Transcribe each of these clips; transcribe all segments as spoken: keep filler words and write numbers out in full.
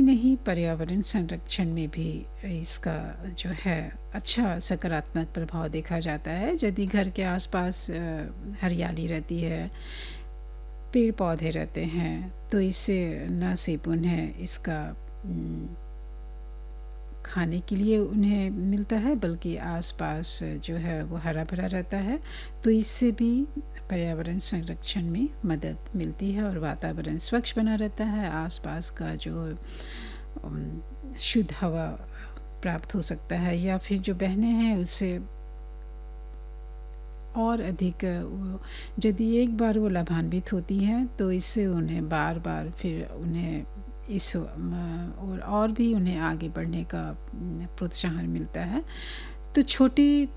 नहीं, पर्यावरण संरक्षण में भी इसका जो है अच्छा सकारात्मक प्रभाव देखा जाता है। यदि घर के आसपास हरियाली रहती है, पेड़ पौधे रहते हैं, तो इससे न सिर्फ उन्हें इसका खाने के लिए उन्हें मिलता है, बल्कि आसपास जो है वो हरा भरा रहता है, तो इससे भी पर्यावरण संरक्षण में मदद मिलती है और वातावरण स्वच्छ बना रहता है। आसपास का जो शुद्ध हवा प्राप्त हो सकता है, या फिर जो बहनें हैं उससे और अधिक यदि एक बार वो लाभान्वित होती हैं तो इससे उन्हें बार बार फिर उन्हें इस और और भी उन्हें आगे बढ़ने का प्रोत्साहन मिलता है। तो छोटी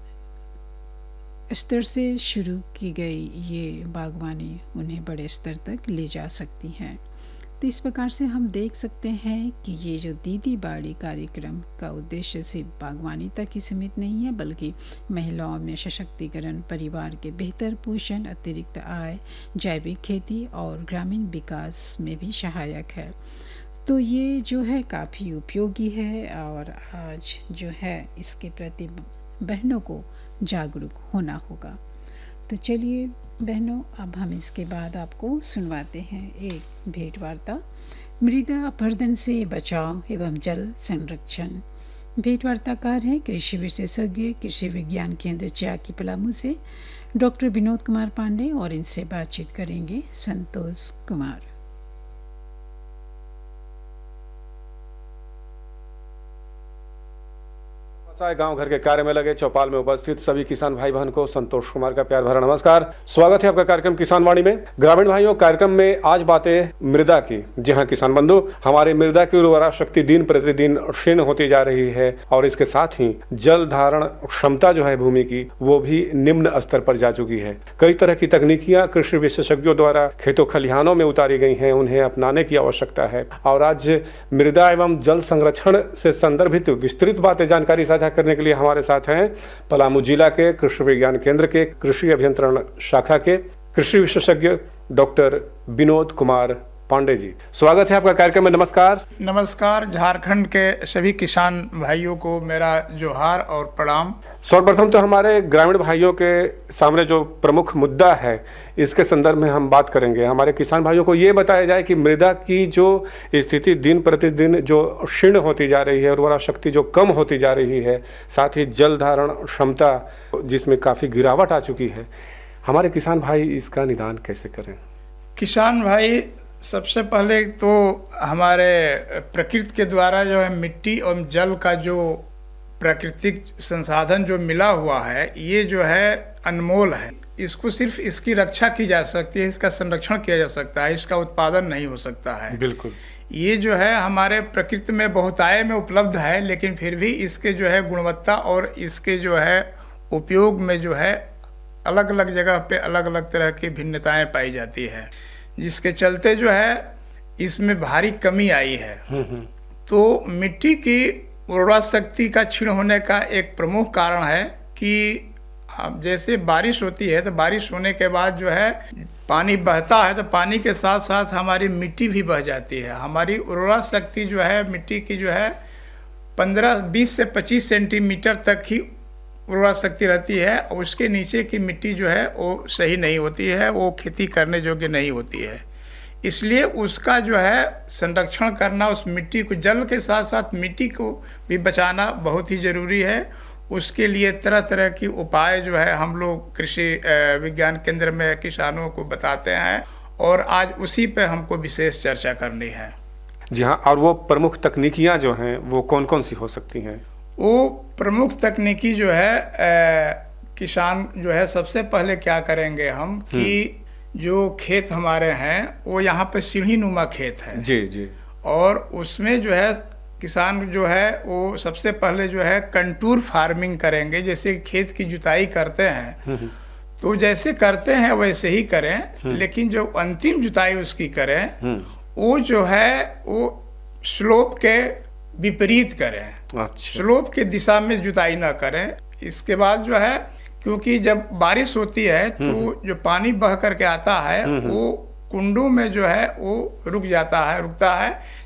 स्तर से शुरू की गई ये बागवानी उन्हें बड़े स्तर तक ले जा सकती हैं। तो इस प्रकार से हम देख सकते हैं कि ये जो दीदी बाड़ी कार्यक्रम का उद्देश्य सिर्फ बागवानी तक ही सीमित नहीं है, बल्कि महिलाओं में सशक्तिकरण, परिवार के बेहतर पोषण, अतिरिक्त आय, जैविक खेती और ग्रामीण विकास में भी सहायक है। तो ये जो है काफ़ी उपयोगी है और आज जो है इसके प्रति बहनों को जागरूक होना होगा। तो चलिए बहनों, अब हम इसके बाद आपको सुनवाते हैं एक भेंट वार्ता, मृदा अपरदन से बचाव एवं जल संरक्षण। भेंट वार्ताकार हैं कृषि विशेषज्ञ, कृषि विज्ञान केंद्र च्याकी पलामू से डॉक्टर विनोद कुमार पांडे, और इनसे बातचीत करेंगे संतोष कुमार। गांव घर के कार्य में लगे चौपाल में उपस्थित सभी किसान भाई बहन को संतोष कुमार का प्यार भरा नमस्कार। स्वागत है आपका कार्यक्रम किसान वाणी में। ग्रामीण भाइयों, कार्यक्रम में आज बातें मृदा की। जी हाँ किसान बंधु, हमारी मृदा की उर्वरा शक्ति दिन प्रतिदिन क्षीण होती जा रही है और इसके साथ ही जल धारण क्षमता जो है भूमि की, वो भी निम्न स्तर पर जा चुकी है। कई तरह की तकनीकियां कृषि विशेषज्ञों द्वारा खेतों खलिहानों में उतारी गई हैं, उन्हें अपनाने की आवश्यकता है। और आज मृदा एवं जल संरक्षण से संदर्भित विस्तृत बातें जानकारी साझा करने के लिए हमारे साथ हैं पलामू जिला के कृषि विज्ञान केंद्र के कृषि अभियंत्रण शाखा के कृषि विशेषज्ञ डॉक्टर विनोद कुमार पांडे जी। स्वागत है आपका कार्यक्रम में। नमस्कार। नमस्कार। झारखंड के सभी किसान भाइयों को मेरा जोहार और प्रणाम। सर्वप्रथम तो हमारे ग्रामीण भाइयों के सामने जो प्रमुख मुद्दा है, इसके संदर्भ में हम बात करेंगे। हमारे किसान भाइयों को ये बताया जाए कि मृदा की जो स्थिति दिन प्रतिदिन जो क्षीण होती जा रही है, उर्वरा शक्ति जो कम होती जा रही है, साथ ही जल धारण क्षमता जिसमें काफ़ी गिरावट आ चुकी है, हमारे किसान भाई इसका निदान कैसे करें? किसान भाई, सबसे पहले तो हमारे प्रकृति के द्वारा जो है मिट्टी और जल का जो प्राकृतिक संसाधन जो मिला हुआ है, ये जो है अनमोल है। इसको सिर्फ इसकी रक्षा की जा सकती है, इसका संरक्षण किया जा सकता है, इसका उत्पादन नहीं हो सकता है। बिल्कुल। ये जो है हमारे प्रकृति में बहुतायत में उपलब्ध है, लेकिन फिर भी इसके जो है गुणवत्ता और इसके जो है उपयोग में जो है अलग अलग जगह पे अलग अलग तरह की भिन्नताएं पाई जाती है, जिसके चलते जो है इसमें भारी कमी आई है। तो मिट्टी की उर्वरा शक्ति का क्षीण होने का एक प्रमुख कारण है कि जैसे बारिश होती है तो बारिश होने के बाद जो है पानी बहता है, तो पानी के साथ साथ हमारी मिट्टी भी बह जाती है। हमारी उर्वरा शक्ति जो है मिट्टी की जो है पंद्रह बीस से पच्चीस सेंटीमीटर तक ही उर्वरा शक्ति रहती है, और उसके नीचे की मिट्टी जो है वो सही नहीं होती है, वो खेती करने योग्य नहीं होती है। इसलिए उसका जो है संरक्षण करना, उस मिट्टी को, जल के साथ साथ मिट्टी को भी बचाना बहुत ही ज़रूरी है। उसके लिए तरह तरह की उपाय जो है हम लोग कृषि विज्ञान केंद्र में किसानों को बताते हैं, और आज उसी पे हमको विशेष चर्चा करनी है। जी हाँ, और वो प्रमुख तकनीकियाँ जो हैं वो कौन कौन सी हो सकती हैं? वो प्रमुख तकनीकी जो है आ, किसान जो है सबसे पहले क्या करेंगे हम कि जो खेत हमारे हैं वो यहाँ पे सीढ़ी नुमा खेत है। जी जी। और उसमें जो है किसान जो है वो सबसे पहले जो है कंटूर फार्मिंग करेंगे। जैसे खेत की जुताई करते हैं तो जैसे करते हैं वैसे ही करें, लेकिन जो अंतिम जुताई उसकी करें वो जो है वो स्लोप के विपरीत करें। अच्छा। स्लोप के दिशा में जुताई ना करें। इसके बाद जो है, क्योंकि जब बारिश होती है तो जो पानी बह करके आता है वो कुंडों में जो है वो रुक जाता है रुकता है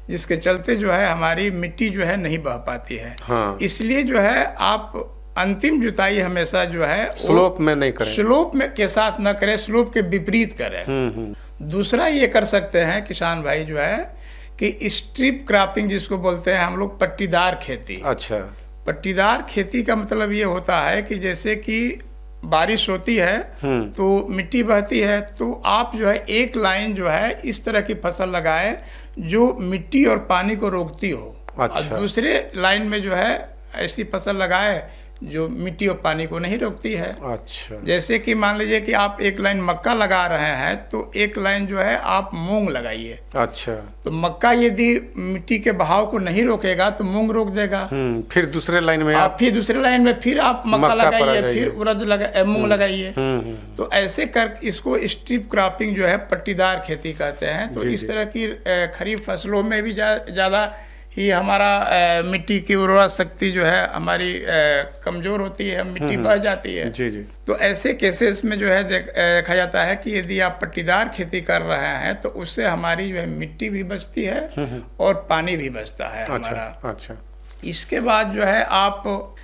जिसके चलते जो है हमारी मिट्टी जो है नहीं बह पाती है। हाँ। इसलिए जो है आप अंतिम जुताई हमेशा जो है स्लोप में नहीं करें, स्लोप में के साथ न करें, स्लोप के विपरीत करें। हम्म हम्म दूसरा ये कर सकते हैं किसान भाई जो है कि स्ट्रिप क्रॉपिंग जिसको बोलते हैं हम लोग, पट्टीदार खेती। अच्छा। पट्टीदार खेती का मतलब ये होता है कि जैसे कि बारिश होती है तो मिट्टी बहती है, तो आप जो है एक लाइन जो है इस तरह की फसल लगाए जो मिट्टी और पानी को रोकती हो। अच्छा। और दूसरे लाइन में जो है ऐसी फसल लगाए जो मिट्टी और पानी को नहीं रोकती है। अच्छा। जैसे कि मान लीजिए कि आप एक लाइन मक्का लगा रहे हैं तो एक लाइन जो है आप मूंग लगाइए। अच्छा। तो मक्का यदि मिट्टी के बहाव को नहीं रोकेगा तो मूंग रोक देगा। हम्म फिर दूसरे लाइन में आप फिर दूसरे लाइन में फिर आप मक्का, मक्का लगाइए, फिर उड़द लगा मूंग लगाइए। हम्म तो ऐसे कर इसको स्ट्रिप क्रॉपिंग जो है पट्टीदार खेती कहते हैं। तो जी, इस जी। तरह की अ, खरीफ फसलों में भी ज्यादा ही हमारा अ, मिट्टी की उर्वरा शक्ति जो है हमारी अ, कमजोर होती है, मिट्टी बह जाती है। जी जी। तो ऐसे केसेस में जो है देख- अ, देखा जाता है कि यदि आप पट्टीदार खेती कर रहे हैं तो उससे हमारी जो है मिट्टी भी बचती है और पानी भी बचता है हमारा। अच्छा अच्छा। इसके बाद जो है आप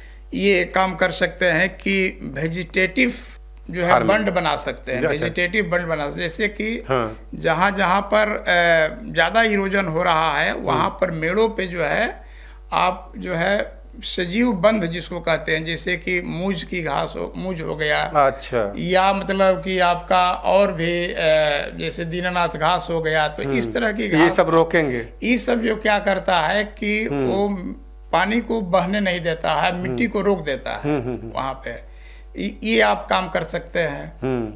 ये काम कर सकते हैं कि वेजिटेटिव जो है Farming। बंड बना सकते हैं। अच्छा। वेजिटेटिव बंड बना सकते हैं, जैसे कि हाँ। जहाँ जहाँ पर अ, ज़्यादा इरोजन हो रहा है वहाँ पर मेड़ों पे जो है आप जो है सजीव बंध जिसको कहते हैं, जैसे कि मूज की घास हो, मूज हो गया, अच्छा। या मतलब कि आपका और भी अ, जैसे दीनानाथ घास हो गया, तो इस तरह की ये घास सब रोकेंगे। ये सब जो क्या करता है कि वो पानी को बहने नहीं देता है, मिट्टी को रोक देता है वहाँ पे। ये ये आप काम कर सकते हैं।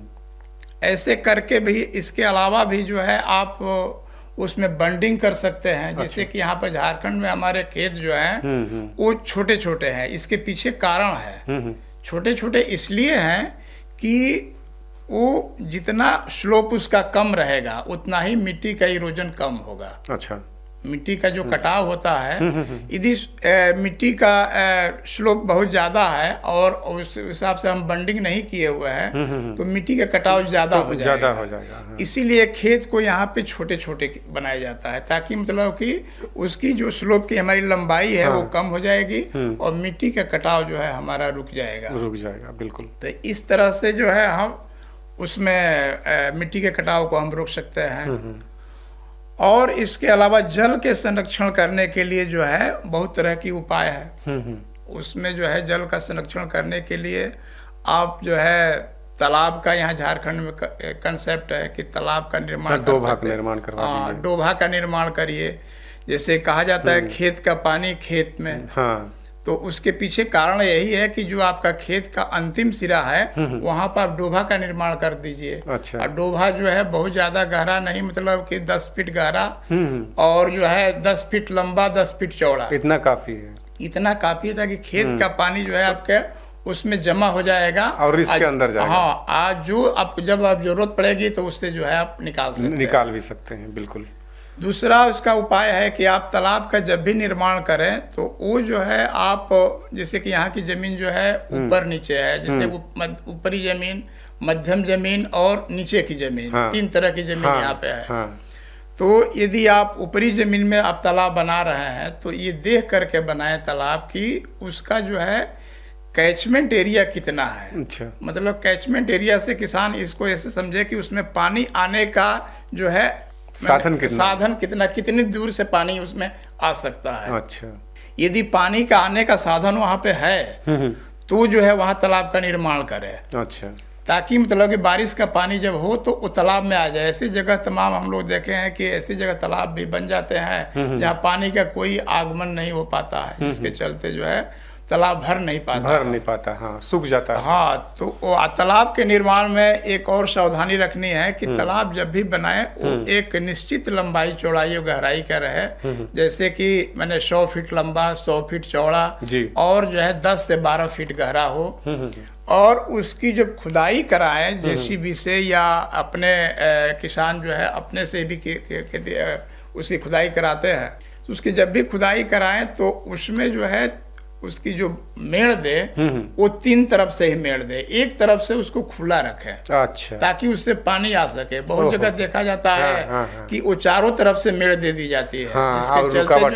हम्म ऐसे करके भी इसके अलावा भी जो है आप उसमें बंडिंग कर सकते हैं। जैसे कि यहाँ पर झारखंड में हमारे खेत जो हैं वो छोटे छोटे हैं। इसके पीछे कारण है, छोटे छोटे इसलिए हैं कि वो जितना स्लोप उसका कम रहेगा उतना ही मिट्टी का इरोजन कम होगा। अच्छा। मिट्टी का जो कटाव होता है, यदि अ, मिट्टी का स्लोप बहुत ज्यादा है और उस हिसाब से हम बंडिंग नहीं किए हुए हैं तो मिट्टी का कटाव ज्यादा हो जाएगा। ज्यादा हो जाएगा। हाँ। इसीलिए खेत को यहाँ पे छोटे छोटे बनाया जाता है ताकि मतलब कि उसकी जो स्लोप की हमारी लंबाई है वो कम हो जाएगी और मिट्टी का कटाव जो है हमारा रुक जाएगा रुक जाएगा बिल्कुल। तो इस तरह से जो है हम उसमें अ, मिट्टी के कटाव को हम रोक सकते हैं। और इसके अलावा जल के संरक्षण करने के लिए जो है बहुत तरह की उपाय है। उसमें जो है जल का संरक्षण करने के लिए आप जो है तालाब का, यहाँ झारखंड में कंसेप्ट है कि तालाब का निर्माण, डोभा का निर्माण करवा दीजिए। डोभा का निर्माण करिए। जैसे कहा जाता है खेत का पानी खेत में। हाँ। तो उसके पीछे कारण यही है कि जो आपका खेत का अंतिम सिरा है वहां पर आप डोभा का निर्माण कर दीजिए। अच्छा। और डोभा जो है बहुत ज्यादा गहरा नहीं, मतलब कि दस फीट गहरा और जो है दस फीट लंबा, दस फीट चौड़ा, इतना काफी है। इतना काफी है ताकि खेत का पानी जो है आपके उसमें जमा हो जाएगा और इसके अंदर जाएगा। हाँ, आज जो आपको जब आप जरूरत पड़ेगी तो उससे जो है आप निकाल सकते हैं। निकाल भी सकते हैं बिल्कुल। दूसरा उसका उपाय है कि आप तालाब का जब भी निर्माण करें तो वो जो है आप, जैसे कि यहाँ की जमीन जो है ऊपर नीचे है, जैसे ऊपरी जमीन, मध्यम जमीन और नीचे की जमीन, हाँ। तीन तरह की जमीन हाँ। यहाँ पे है। हाँ। तो यदि आप ऊपरी जमीन में आप तालाब बना रहे हैं तो ये देख करके बनाए तालाब की उसका जो है कैचमेंट एरिया कितना है। अच्छा। मतलब कैचमेंट एरिया से किसान इसको ऐसे समझे कि उसमें पानी आने का जो है साधन कितना साधन कितना कितनी दूर से पानी उसमें आ सकता है। अच्छा। यदि पानी का आने का साधन वहां पे है तो जो है वहां तालाब का निर्माण करे। अच्छा। ताकि मतलब कि बारिश का पानी जब हो तो वो तालाब में आ जाए। ऐसी जगह तमाम हम लोग देखे हैं कि ऐसी जगह तालाब भी बन जाते हैं जहाँ पानी का कोई आगमन नहीं हो पाता है, जिसके चलते जो है तालाब भर नहीं पाता भर नहीं पाता हाँ, सूख जाता है। हाँ, तो तालाब के निर्माण में एक और सावधानी रखनी है कि तालाब जब भी बनाए वो एक निश्चित लंबाई, चौड़ाई और गहराई का रहे। जैसे कि मैंने सौ फीट लंबा, सौ फीट चौड़ा और जो है दस से बारह फीट गहरा हो। और उसकी जब खुदाई कराए जेसीबी से या अपने ए, किसान जो है अपने से भी के, के, के, उसकी खुदाई कराते हैं, तो उसकी जब भी खुदाई कराएं तो उसमें जो है उसकी जो मेड़ दे वो तीन तरफ से ही मेड़ दे, एक तरफ से उसको खुला रखे, अच्छा, ताकि उससे पानी आ सके। बहुत जगह देखा जाता है हाँ, हाँ, हाँ। कि वो चारों तरफ से मेड़ दे दी जाती है, हाँ, जिसके और चलते रुकावट